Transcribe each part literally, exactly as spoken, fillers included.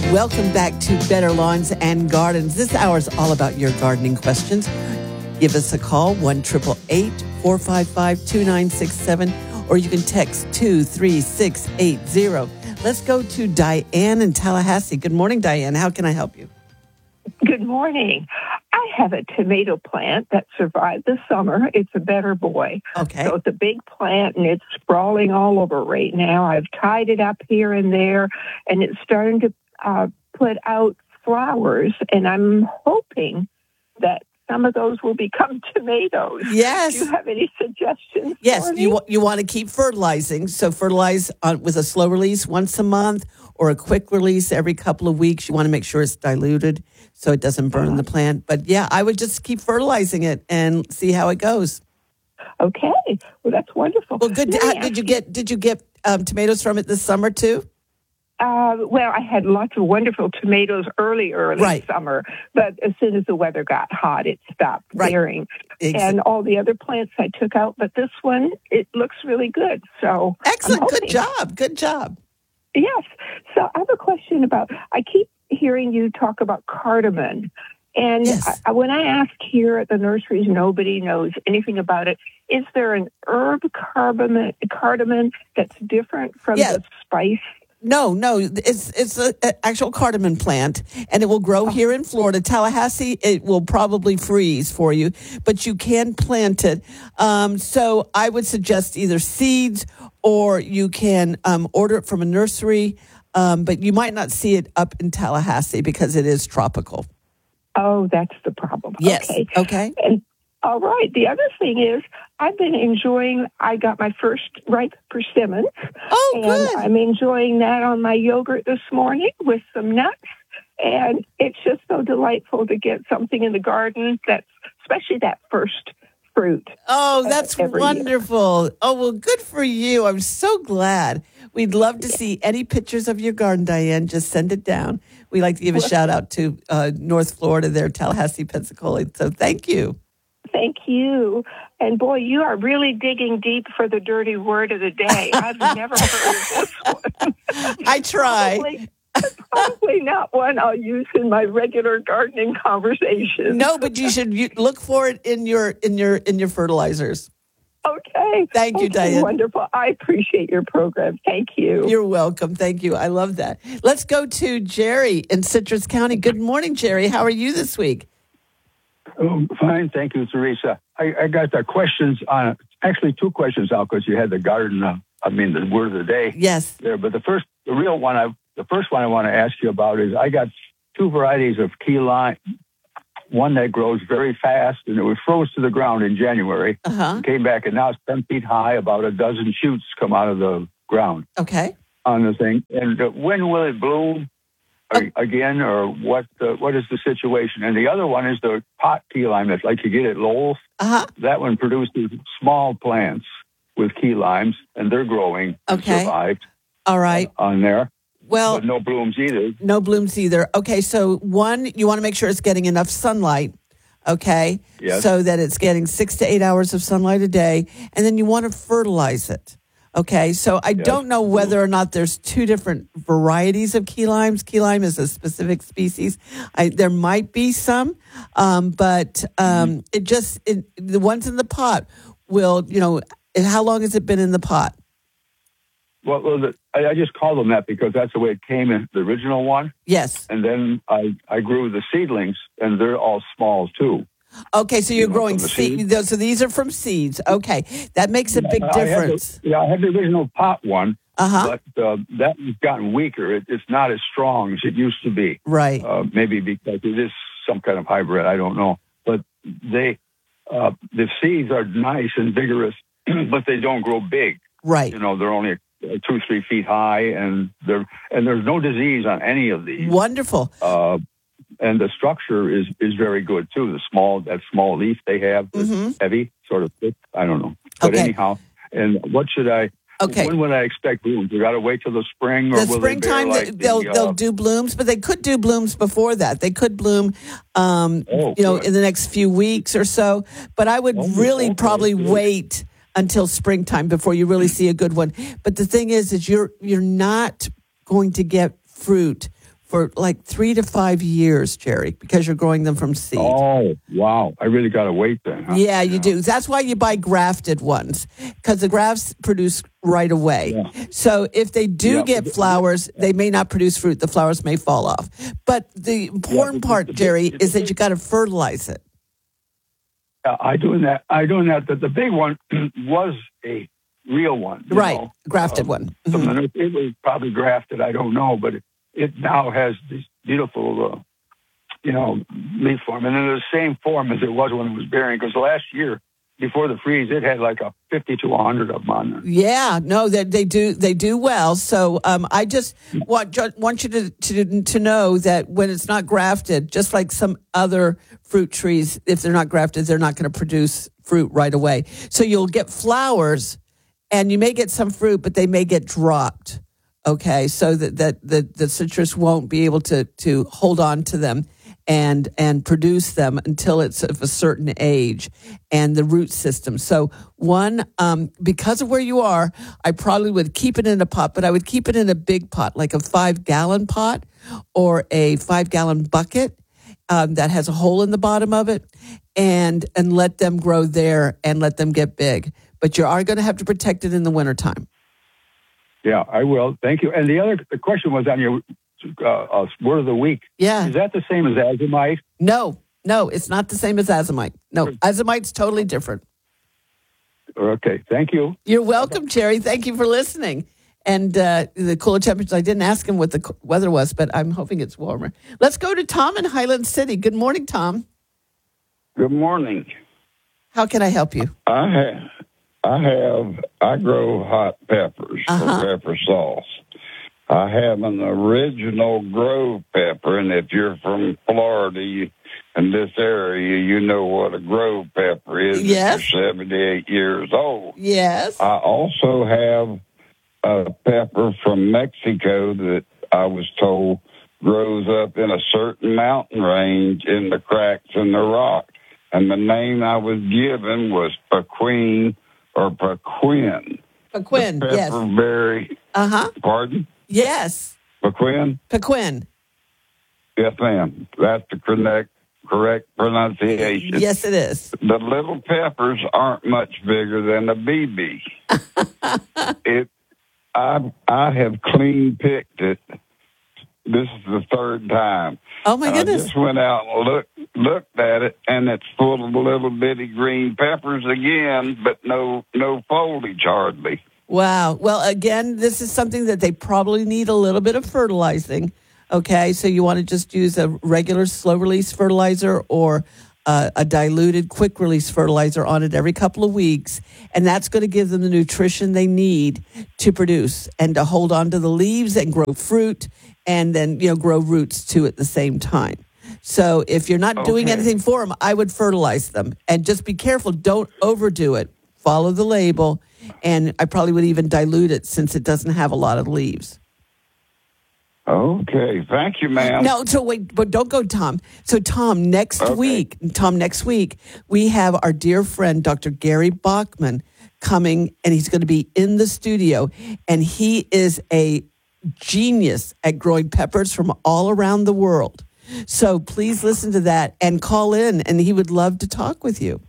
Welcome back to Better Lawns and Gardens. This hour is all about your gardening questions. Give us a call, one eight eight eight, four five five, two nine six seven, or you can text two three six eight zero. Let's go to Diane in Tallahassee. Good morning, Diane. How can I help you? Good morning. I have a tomato plant that survived the summer. It's a better boy. Okay. So it's a big plant, and it's sprawling all over right now. I've tied it up here and there, and it's starting to uh, put out flowers, and I'm hoping that some of those will become tomatoes. Yes. Do you have any suggestions? Yes, for me? you you want to keep fertilizing. So fertilize on, with a slow release once a month or a quick release every couple of weeks. You want to make sure it's diluted so it doesn't burn uh-huh. the plant. But yeah, I would just keep fertilizing it and see how it goes. Okay, well that's wonderful. Well, good. How, did you get did you get um, tomatoes from it this summer too? Uh, well, I had lots of wonderful tomatoes early, early right. summer, but as soon as the weather got hot, it stopped right. bearing. Exactly. And all the other plants I took out, but this one, it looks really good. So excellent, good job, good job. Yes. So I have a question about. I keep hearing you talk about cardamom, and yes. I, when I ask here at the nurseries, nobody knows anything about it. Is there an herb cardamom, cardamom that's different from yeah. the spice? No, no, it's it's an actual cardamom plant, and it will grow here in Florida. Tallahassee, it will probably freeze for you, but you can plant it. Um, so I would suggest either seeds or you can um, order it from a nursery, um, but you might not see it up in Tallahassee because it is tropical. Oh, that's the problem. Yes. Okay. Okay. And all right. The other thing is, I've been enjoying, I got my first ripe persimmons. Oh, and good. I'm enjoying that on my yogurt this morning with some nuts. And it's just so delightful to get something in the garden that's, especially that first fruit. Oh, that's uh, wonderful. Year. Oh, well, good for you. I'm so glad. We'd love to yeah. see any pictures of your garden, Diane. Just send it down. We like to give a shout out to uh, North Florida there, Tallahassee, Pensacola. So thank you. Thank you. And boy, you are really digging deep for the dirty word of the day. I've never heard of this one. I try. Probably, probably not one I'll use in my regular gardening conversation. No, but you should you, look for it in your in your in your fertilizers. Okay. Thank you, okay, Diane. Wonderful. I appreciate your program. Thank you. You're welcome. Thank you. I love that. Let's go to Jerry in Citrus County. Good morning, Jerry. How are you this week? Oh, fine, thank you, Teresa. I, I got the questions on, actually two questions out because you had the garden, uh, I mean, the word of the day. Yes. There, but the first, the real one, I, the first one I want to ask you about is I got two varieties of key lime. One that grows very fast, and it was froze to the ground in January. Uh-huh. Came back, and now it's ten feet high. About a dozen shoots come out of the ground. Okay. On the thing, and uh, when will it bloom? Again, or what? Uh, what is the situation? And the other one is the pot key lime that's like you get at Lowell's. Uh-huh. That one produces small plants with key limes, and they're growing. Okay. And survived. All right. Uh, on there. Well, but no blooms either. No blooms either. Okay, so one, you want to make sure it's getting enough sunlight. Okay. Yes. So that it's getting six to eight hours of sunlight a day, and then you want to fertilize it. Okay, so I yes. don't know whether or not there's two different varieties of key limes. Key lime is a specific species. I, there might be some, um, but um, mm-hmm. it just it, the ones in the pot will, you know. And how long has it been in the pot? Well, well the, I, I just called them that because that's the way it came in the original one. Yes. And then I I grew the seedlings, and they're all small too. Okay, so you're you growing know, seeds. Seed. So these are from seeds. Okay, that makes a big yeah, difference. I the, yeah, I had the original pot one, uh-huh. but uh, that has gotten weaker. It, it's not as strong as it used to be. Right. Uh, maybe because it is some kind of hybrid. I don't know. But they, uh, the seeds are nice and vigorous, but they don't grow big. Right. You know, they're only two, three feet high, and they're and there's no disease on any of these. Wonderful. Uh, And the structure is, is very good, too. The small, that small leaf they have is mm-hmm. heavy, sort of thick. I don't know. But okay. anyhow, and what should I, okay. when would I expect blooms? You got to wait till the spring? Or the will springtime, they bear, like, they'll, the, uh, they'll do blooms, but they could do blooms before that. They could bloom, um, oh, you know, good. in the next few weeks or so. But I would oh, really okay, probably good. wait until springtime before you really see a good one. But the thing is, is you're you're not going to get fruit for like three to five years, Jerry, because you're growing them from seed. Oh, wow. I really got to wait then. Huh? Yeah, you do. That's why you buy grafted ones, because the grafts produce right away. Yeah. So if they do Yeah. get flowers, they may not produce fruit. The flowers may fall off. But the important Yeah, part, the- the- Jerry, the- is that you got to fertilize it. Uh, I doing that. I doing that. That the big one was a real one, you Right, know. grafted Um, one. Mhm. something that- It was probably grafted. I don't know, but it, it now has this beautiful, uh, you know, leaf form, and in the same form as it was when it was bearing. Because last year, before the freeze, it had like a fifty to a hundred of them on there. Yeah, no, that they, they do they do well. So um, I just want ju- want you to, to to know that when it's not grafted, just like some other fruit trees, if they're not grafted, they're not going to produce fruit right away. So you'll get flowers, and you may get some fruit, but they may get dropped. Okay, so that that the, the citrus won't be able to to hold on to them and and produce them until it's of a certain age and the root system. So one, um, because of where you are, I probably would keep it in a pot, but I would keep it in a big pot, like a five gallon pot or a five gallon bucket um, that has a hole in the bottom of it, and and let them grow there and let them get big. But you are going to have to protect it in the wintertime. Yeah, I will. Thank you. And the other the question was on your uh, uh, word of the week. Yeah. Is that the same as azomite? No, no, it's not the same as azomite. No, azomite's totally different. Okay. Thank you. You're welcome, Jerry. Thank you for listening. And uh, the cooler temperatures, I didn't ask him what the co- weather was, but I'm hoping it's warmer. Let's go to Tom in Highland City. Good morning, Tom. Good morning. How can I help you? I have, I have, I grow hot peppers Uh-huh. for pepper sauce. I have an original grove pepper, and if you're from Florida you, in this area, you know what a grove pepper is. Yes. If you're seventy-eight years old. Yes. I also have a pepper from Mexico that I was told grows up in a certain mountain range in the cracks in the rock. And the name I was given was Paquin or Paquin. Paquin, The yes. pepperberry. Uh-huh. Pardon? Yes. Paquin? Paquin. Yes, ma'am. That's the correct, correct pronunciation. Yes, it is. The little peppers aren't much bigger than a B B. it, I, I have clean picked it. This is the third time. Oh, my And goodness. I just went out and looked looked at it, and it's full of little bitty green peppers again, but no no foliage hardly. Wow. Well, again, this is something that they probably need a little bit of fertilizing. Okay, so you want to just use a regular slow release fertilizer or uh, a diluted quick release fertilizer on it every couple of weeks, and that's going to give them the nutrition they need to produce and to hold on to the leaves and grow fruit, and then you know grow roots too at the same time. So if you're not doing Okay. anything for them, I would fertilize them, and just be careful. Don't overdo it. Follow the label, and I probably would even dilute it since it doesn't have a lot of leaves. Okay, thank you, ma'am. No, so wait, but don't go, Tom. So, Tom, next Okay. week, Tom, next week, we have our dear friend, Doctor Gary Bachman, coming, and he's going to be in the studio, and he is a genius at growing peppers from all around the world. So please listen to that and call in, and he would love to talk with you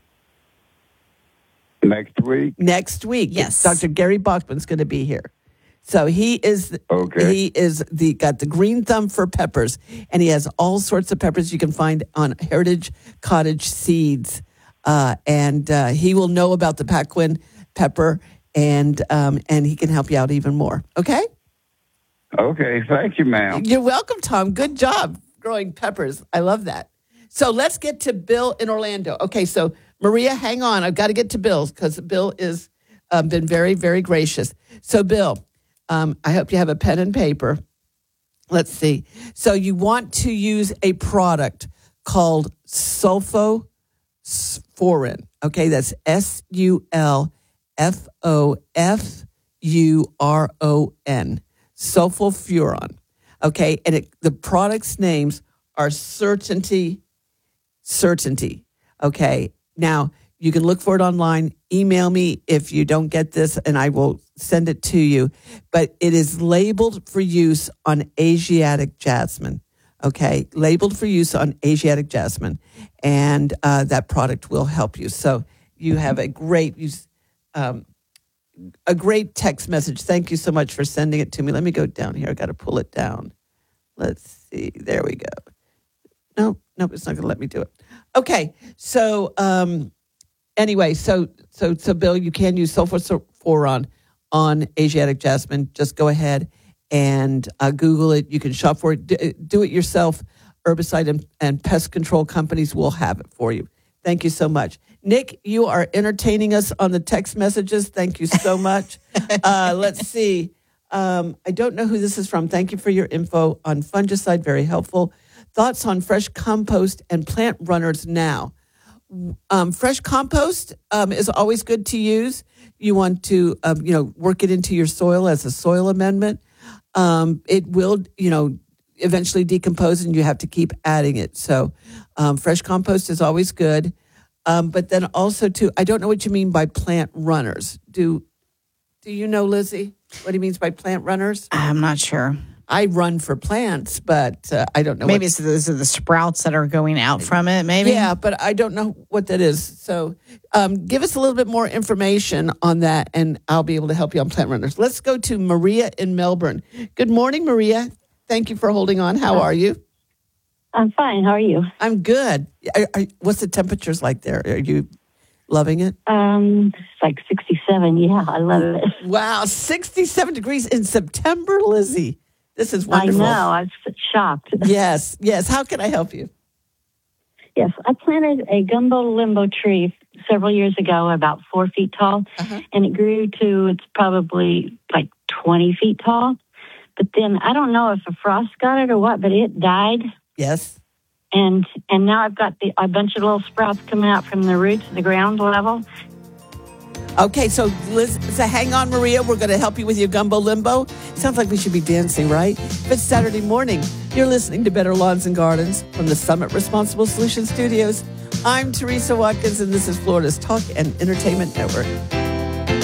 Next week. next week. Yes. Doctor Gary Bachman's going to be here. So he is Okay. he is the got the green thumb for peppers, and he has all sorts of peppers you can find on Heritage Cottage Seeds, uh, and uh, he will know about the Paquin pepper, and um, and he can help you out even more. Okay, Okay, thank you, ma'am. you're welcome, Tom. Good job growing peppers. I love that. So let's get to Bill in Orlando. Okay, so Maria, hang on. I've got to get to Bill because Bill is um, been very very gracious. So Bill. Um, I hope you have a pen and paper. Let's see. So you want to use a product called sulfosporin. Okay, that's S U L F O F U R O N. Sulfofuron. Okay, and it, the product's names are Certainty. Certainty. Okay, now you can look for it online. email me if you don't get this, and I will send it to you. But it is labeled for use on Asiatic jasmine. Okay, labeled for use on Asiatic jasmine, and uh, that product will help you. So you have a great, um, a great text message. Thank you so much for sending it to me. Let me go down here. I got to pull it down. Let's see. There we go. No, no, it's not going to let me do it. Okay, so um, anyway, so so so Bill, you can use sulforaphane on Asiatic jasmine. Just go ahead and uh, Google it. You can shop for it. Do, do it yourself. Herbicide and, and pest control companies will have it for you. Thank you so much. Nick, you are entertaining us on the text messages. Thank you so much. uh, let's see. Um, I don't know who this is from. Thank you for your info on fungicide. Very helpful. Thoughts on fresh compost and plant runners now. Um, fresh compost um, is always good to use. You want to, um, you know, work it into your soil as a soil amendment. Um, it will, you know, eventually decompose, and you have to keep adding it. So um, fresh compost is always good. Um, but then also, too, I don't know what you mean by plant runners. Do Do you know, Lizzie, what he means by plant runners? I'm not sure. I run for plants, but uh, I don't know. Maybe what, it's those are the sprouts that are going out from it, maybe? Yeah, but I don't know what that is. So um, give us a little bit more information on that, and I'll be able to help you on plant runners. Let's go to Maria in Melbourne. Good morning, Maria. Thank you for holding on. How are you? I'm fine. How are you? I'm good. Are, are, what's the temperatures like there? Are you loving it? Um, it's like sixty-seven. Yeah, I love it. Wow, sixty-seven degrees in September, Lizzie. This is wonderful. I know. I was shocked. Yes, yes. How can I help you? Yes, I planted a gumbo limbo tree several years ago, about four feet tall, uh-huh. and it grew to, it's probably like twenty feet tall. But then I don't know if a frost got it or what, but it died. Yes. And and now I've got the, a bunch of little sprouts coming out from the roots at the ground level. Okay, so Liz, so hang on, Maria. We're going to help you with your gumbo limbo. Sounds like we should be dancing, right? But it's Saturday morning. You're listening to Better Lawns and Gardens from the Summit Responsible Solutions Studios. I'm Teresa Watkins, and this is Florida's Talk and Entertainment Network.